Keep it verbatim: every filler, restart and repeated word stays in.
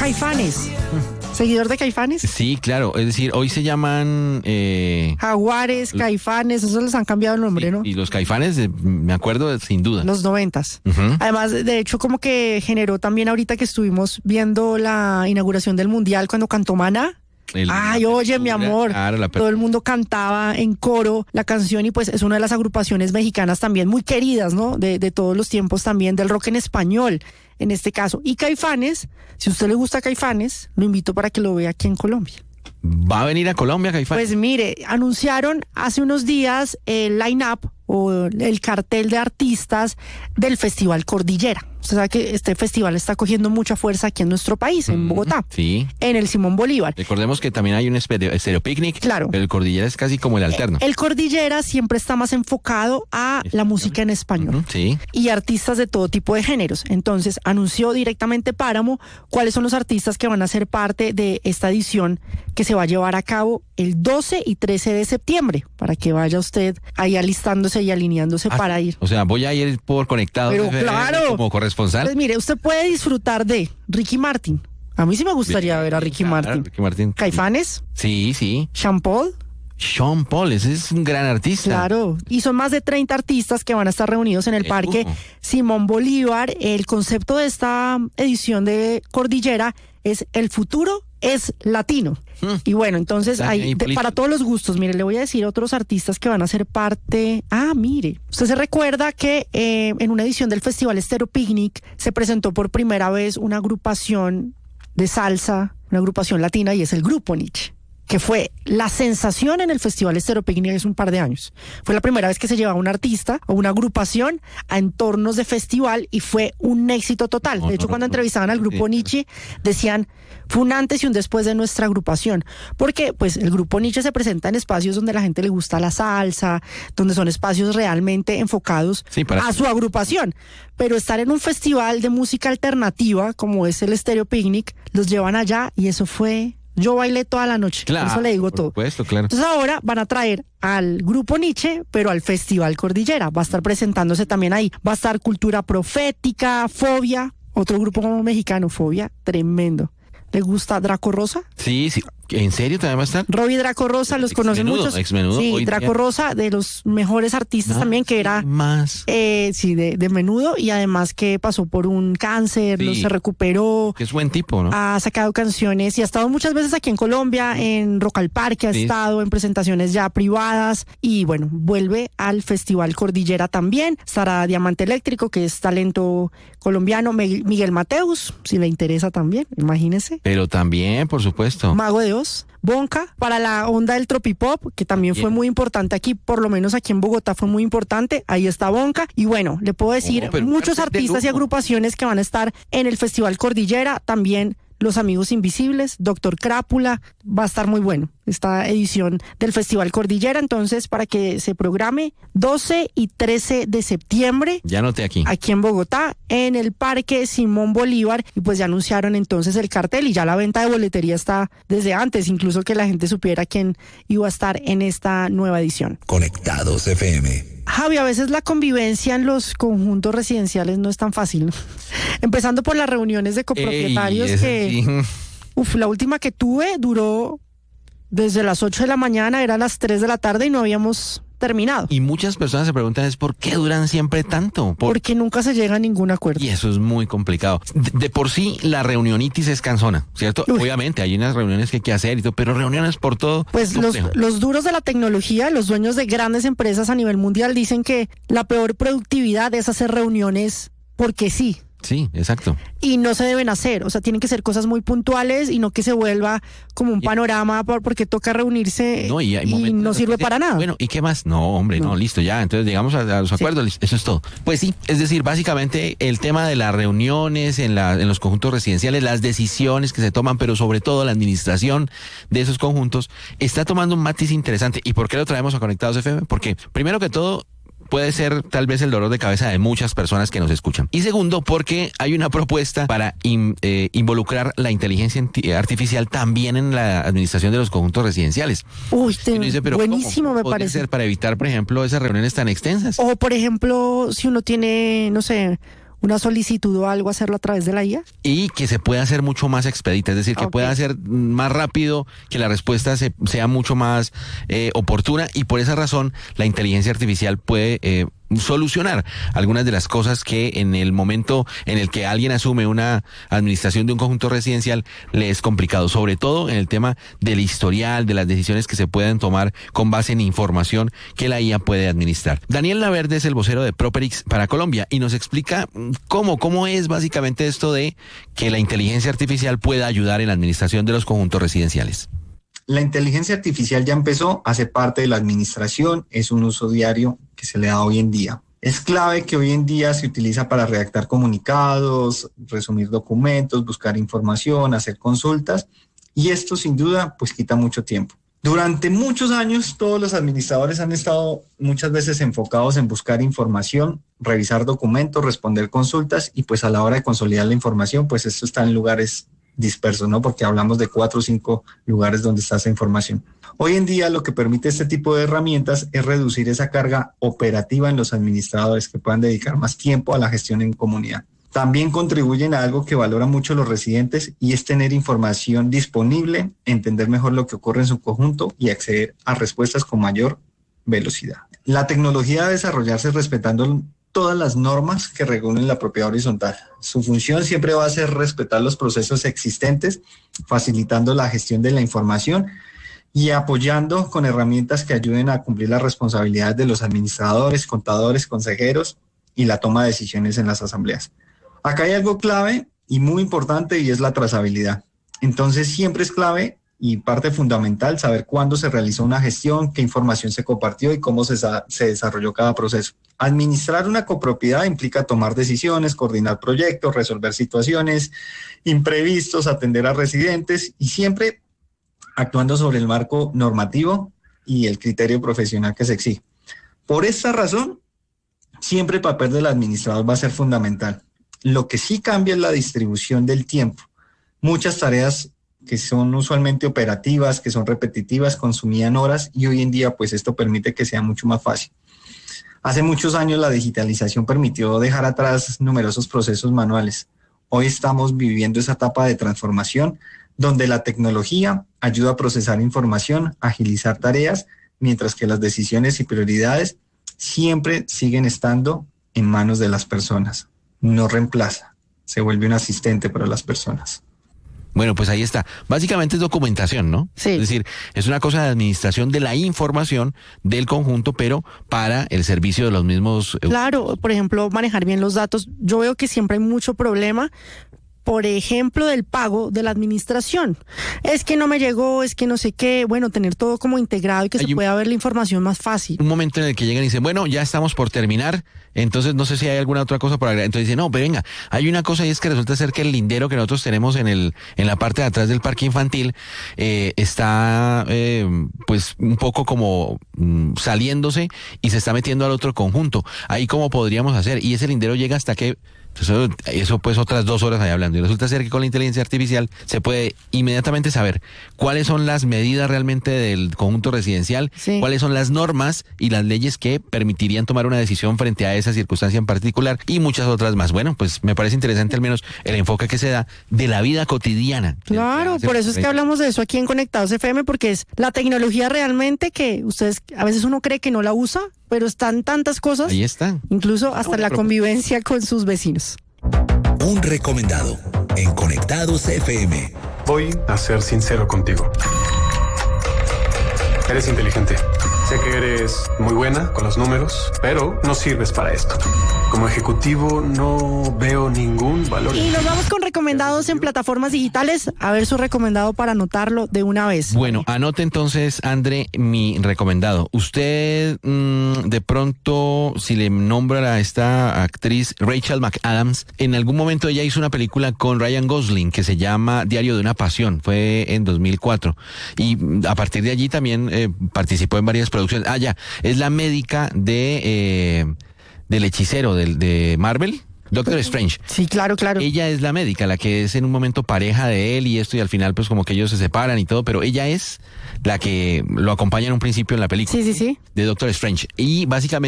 Caifanes. ¿Seguidor de Caifanes? Sí, claro. Es decir, hoy se llaman... Eh, Jaguares, Caifanes, esos les han cambiado el nombre, sí, ¿no? Y los Caifanes, eh, me acuerdo, sin duda. Los noventas. Uh-huh. Además, de hecho, como que generó también ahorita que estuvimos viendo la inauguración del Mundial cuando cantó Maná. El, Ay, oye, mi amor, claro, la todo el mundo cantaba en coro la canción y pues es una de las agrupaciones mexicanas también muy queridas, ¿no? De, de todos los tiempos también del rock en español, en este caso. Y Caifanes, si a usted le gusta Caifanes, lo invito para que lo vea aquí en Colombia. ¿Va a venir a Colombia, Caifanes? Pues mire, anunciaron hace unos días el line-up o el cartel de artistas del Festival Cordillera. Usted sabe que este festival está cogiendo mucha fuerza aquí en nuestro país, en Bogotá. Sí. En el Simón Bolívar. Recordemos que también hay un Estéreo Picnic. Claro. Pero el Cordillera es casi como el alterno. El Cordillera siempre está más enfocado a la música en español. Uh-huh, sí. Y artistas de todo tipo de géneros. Entonces, anunció directamente Páramo cuáles son los artistas que van a ser parte de esta edición que se va a llevar a cabo el doce y trece de septiembre, para que vaya usted ahí alistándose y alineándose ah, para ir. O sea, voy a ir por conectado. Pero claro. Como corresponsal. Pues mire, usted puede disfrutar de Ricky Martin. A mí sí me gustaría ver a Ricky claro, Martin. Ricky Martin. Caifanes. Sí, sí. Sean Paul. Sean Paul, ese es un gran artista. Claro, y son más de treinta artistas que van a estar reunidos en el Qué Parque lujo. Simón Bolívar. El concepto de esta edición de Cordillera es el futuro es latino. Hmm. Y bueno, entonces Está hay ahí de- para todos los gustos. Mire, le voy a decir otros artistas que van a ser parte. Ah, mire, usted se recuerda que eh, en una edición del Festival Estéreo Picnic se presentó por primera vez una agrupación de salsa, una agrupación latina, y es el Grupo Nietzsche, que fue la sensación en el Festival Estéreo Picnic hace un par de años. Fue la primera vez que se llevaba un artista o una agrupación a entornos de festival y fue un éxito total. No, De hecho, no, cuando no, entrevistaban al Grupo sí. Nietzsche, decían, fue un antes y un después de nuestra agrupación. Porque pues el Grupo Nietzsche se presenta en espacios donde a la gente le gusta la salsa, donde son espacios realmente enfocados Sí, para- a su agrupación. Pero estar en un festival de música alternativa, como es el Estéreo Picnic, los llevan allá y eso fue... Yo bailé toda la noche, Claro, eso le digo por todo. supuesto, claro. Entonces ahora van a traer al Grupo Nietzsche, pero al Festival Cordillera. Va a estar presentándose también ahí. Va a estar Cultura Profética, Fobia, otro grupo como mexicano, Fobia, tremendo. ¿Le gusta Draco Rosa? Sí, sí. ¿En serio también va a estar? Robbie Draco Rosa, los conocen Exmenudo, muchos. exmenudo, Sí, hoy Draco día. Rosa, de los mejores artistas Más también, que era... y Más. Eh, sí, de, de menudo, y además que pasó por un cáncer, Sí. lo- se recuperó, Que es buen tipo, ¿no? ha sacado canciones y ha estado muchas veces aquí en Colombia, en Rock al Parque, ha Sí. estado en presentaciones ya privadas y bueno, vuelve al Festival Cordillera también. Estará Diamante Eléctrico, que es talento colombiano, Me- Miguel Mateus, si le interesa también, imagínese. Pero también, por supuesto. Mago de Oz, Bonca, para la onda del tropipop, que también Bien. fue muy importante aquí, por lo menos aquí en Bogotá fue muy importante, ahí está Bonca, y bueno, le puedo decir Oh, pero muchos cartel de artistas y lujo. agrupaciones que van a estar en el Festival Cordillera, también Los Amigos Invisibles, Doctor Crápula, va a estar muy bueno esta edición del Festival Cordillera, entonces para que se programe doce y trece de septiembre, Ya noté aquí. aquí en Bogotá, en el Parque Simón Bolívar, y pues ya anunciaron entonces el cartel y ya la venta de boletería está desde antes, incluso que la gente supiera quién iba a estar en esta nueva edición. Conectados F M. Javi, a veces la convivencia en los conjuntos residenciales no es tan fácil, ¿no? Empezando por las reuniones de copropietarios, Ey, ese que, sí. uf, la última que tuve duró desde las ocho de la mañana, era las tres de la tarde y no habíamos terminado. Y muchas personas se preguntan es ¿por qué duran siempre tanto? Por- Porque nunca se llega a ningún acuerdo. Y eso es muy complicado. De, de por sí, la reunionitis es cansona, ¿cierto? Uy. Obviamente, hay unas reuniones que hay que hacer y todo, pero reuniones por todo. Pues los, complejo. los duros de la tecnología, los dueños de grandes empresas a nivel mundial dicen que la peor productividad es hacer reuniones porque sí. Sí, exacto. Y no se deben hacer, o sea, tienen que ser cosas muy puntuales y no que se vuelva como un Y- panorama por- porque toca reunirse No, y, hay y momentos no en los sirve que- para nada. Bueno, ¿y qué más? No, hombre, no, No. listo, ya. Entonces llegamos a, a los acuerdos, listo, eso es todo. Pues sí, es decir, básicamente el tema de las reuniones en, la, en los conjuntos residenciales, las decisiones que se toman, pero sobre todo la administración de esos conjuntos, está tomando un matiz interesante. ¿Y por qué lo traemos a Conectados F M? Porque, primero que todo, puede ser tal vez el dolor de cabeza de muchas personas que nos escuchan. Y segundo, porque hay una propuesta para in- eh, involucrar la inteligencia inti- artificial también en la administración de los conjuntos residenciales. Uy, te- Y uno dice, pero buenísimo ¿cómo me podría parece. ser para evitar, por ejemplo, esas reuniones tan extensas? O por ejemplo, si uno tiene, no sé, una solicitud o algo, hacerlo a través de la I A. Y que se pueda hacer mucho más expedita, es decir, que Okay. pueda ser más rápido, que la respuesta se, sea mucho más eh, oportuna, y por esa razón la inteligencia artificial puede eh, solucionar algunas de las cosas que en el momento en el que alguien asume una administración de un conjunto residencial le es complicado, sobre todo en el tema del historial, de las decisiones que se pueden tomar con base en información que la I A puede administrar. Daniel Laverde es el vocero de Properix para Colombia y nos explica cómo, cómo es básicamente esto de que la inteligencia artificial pueda ayudar en la administración de los conjuntos residenciales. La inteligencia artificial ya empezó, hace parte de la administración, es un uso diario que se le da hoy en día. Es clave que hoy en día se utiliza para redactar comunicados, resumir documentos, buscar información, hacer consultas, y esto sin duda pues quita mucho tiempo. Durante muchos años todos los administradores han estado muchas veces enfocados en buscar información, revisar documentos, responder consultas, y pues a la hora de consolidar la información pues esto está en lugares dispersos, ¿no? Porque hablamos de cuatro o cinco lugares donde está esa información. Hoy en día lo que permite este tipo de herramientas es reducir esa carga operativa en los administradores, que puedan dedicar más tiempo a la gestión en comunidad. También contribuyen a algo que valoran mucho los residentes, y es tener información disponible, entender mejor lo que ocurre en su conjunto y acceder a respuestas con mayor velocidad. La tecnología debe desarrollarse respetando todas las normas que regulen la propiedad horizontal. Su función siempre va a ser respetar los procesos existentes, facilitando la gestión de la información y apoyando con herramientas que ayuden a cumplir las responsabilidades de los administradores, contadores, consejeros y la toma de decisiones en las asambleas. Acá hay algo clave y muy importante, y es la trazabilidad. Entonces siempre es clave y parte fundamental saber cuándo se realizó una gestión, qué información se compartió y cómo se, se desarrolló cada proceso. Administrar una copropiedad implica tomar decisiones, coordinar proyectos, resolver situaciones, imprevistos, atender a residentes, y siempre actuando sobre el marco normativo y el criterio profesional que se exige. Por esta razón, siempre el papel del administrador va a ser fundamental. Lo que sí cambia es la distribución del tiempo. Muchas tareas que son usualmente operativas, que son repetitivas, consumían horas, y hoy en día pues esto permite que sea mucho más fácil. Hace muchos años la digitalización permitió dejar atrás numerosos procesos manuales. Hoy estamos viviendo esa etapa de transformación donde la tecnología ayuda a procesar información, agilizar tareas, mientras que las decisiones y prioridades siempre siguen estando en manos de las personas. No reemplaza, se vuelve un asistente para las personas. Bueno, pues ahí está. Básicamente es documentación, ¿no? Sí. Es decir, es una cosa de administración de la información del conjunto, pero para el servicio de los mismos. Claro, por ejemplo, manejar bien los datos. Yo veo que siempre hay mucho problema, por ejemplo, del pago de la administración. Es que no me llegó, es que no sé qué. Bueno, tener todo como integrado y que Hay se un- pueda ver la información más fácil. Un momento en el que llegan y dicen, bueno, ya estamos por terminar, entonces no sé si hay alguna otra cosa por agregar. Entonces dicen, no, pero venga, hay una cosa, y es que resulta ser que el lindero que nosotros tenemos en el en la parte de atrás del parque infantil eh, está eh, pues un poco como mm, saliéndose y se está metiendo al otro conjunto. Ahí cómo podríamos hacer, y ese lindero llega hasta que Eso, eso pues otras dos horas ahí hablando. Y resulta ser que con la inteligencia artificial se puede inmediatamente saber cuáles son las medidas realmente del conjunto residencial, Sí. cuáles son las normas y las leyes que permitirían tomar una decisión frente a esa circunstancia en particular, y muchas otras más. Bueno, pues me parece interesante al menos el enfoque que se da de la vida cotidiana. Claro, por eso es que hablamos de eso aquí en Conectados F M, porque es la tecnología realmente que ustedes, a veces uno cree que no la usa, pero están tantas cosas, Ahí está. incluso hasta la convivencia con sus vecinos. Un recomendado en Conectados F M. Voy a ser sincero contigo. Eres inteligente. Sé que eres muy buena con los números, pero no sirves para esto. Como ejecutivo no veo ningún valor. Y nos vamos con recomendados en plataformas digitales. A ver su recomendado para anotarlo de una vez. Bueno, anote entonces, André, mi recomendado. Usted, mmm, de pronto, si le nombra a esta actriz Rachel McAdams, en algún momento ella hizo una película con Ryan Gosling que se llama Diario de una Pasión. Fue en dos mil cuatro. Y a partir de allí también eh, participó en varias producciones. Ah, ya, es la médica de eh, del hechicero del, de Marvel, Doctor Strange. Sí, claro, claro. Ella es la médica, la que es en un momento pareja de él y esto, y al final pues como que ellos se separan y todo, pero ella es la que lo acompaña en un principio en la película Sí, sí, sí. de Doctor Strange. Y básicamente